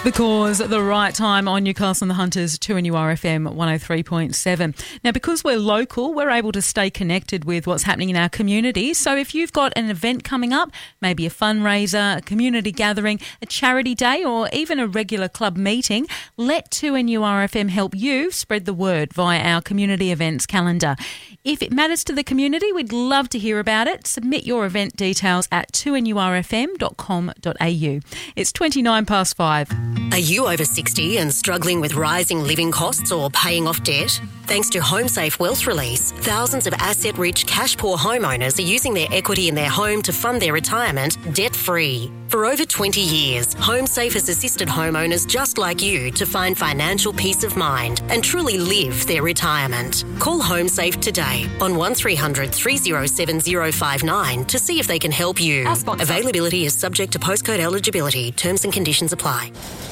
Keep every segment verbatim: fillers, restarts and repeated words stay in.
Because at the right time on Newcastle and the Hunters, two N U R F M one oh three point seven. Now, because we're local, we're able to stay connected with what's happening in our community. So if you've got an event coming up, maybe a fundraiser, a community gathering, a charity day, or even a regular club meeting, let two N U R F M help you spread the word via our community events calendar. If it matters to the community, we'd love to hear about it. Submit your event details at two N U R F M dot com dot a u. It's twenty-nine past five. Are you over sixty and struggling with rising living costs or paying off debt? Thanks to HomeSafe Wealth Release, thousands of asset-rich, cash-poor homeowners are using their equity in their home to fund their retirement debt-free. For over twenty years, HomeSafe has assisted homeowners just like you to find financial peace of mind and truly live their retirement. Call HomeSafe today on one three hundred three oh seven oh five nine to see if they can help you. Availability is subject to postcode eligibility. Terms and conditions apply.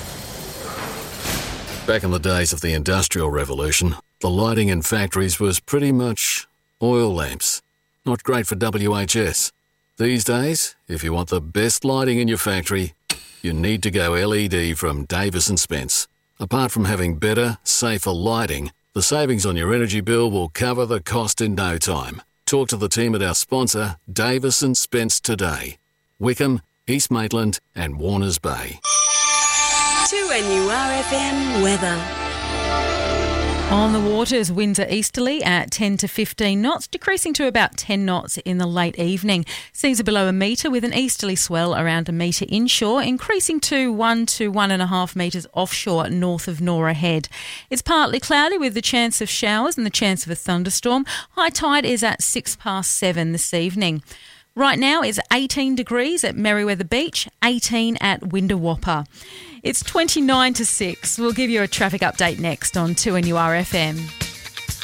Back in the days of the Industrial Revolution, the lighting in factories was pretty much oil lamps. Not great for W H S. These days, if you want the best lighting in your factory, you need to go L E D from Davis and Spence. Apart from having better, safer lighting, the savings on your energy bill will cover the cost in no time. Talk to the team at our sponsor, Davis and Spence, today. Wickham, East Maitland and Warners Bay. two N U R F M weather. On the waters, winds are easterly at ten to fifteen knots, decreasing to about ten knots in the late evening. Seas are below a metre with an easterly swell around a metre inshore, increasing to one to one and a half metres offshore north of Nora Head. It's partly cloudy with the chance of showers and the chance of a thunderstorm. High tide is at six past seven this evening. Right now it's eighteen degrees at Merriweather Beach, eighteen at Windawappa. It's twenty-nine to six. We'll give you a traffic update next on two N U R F M.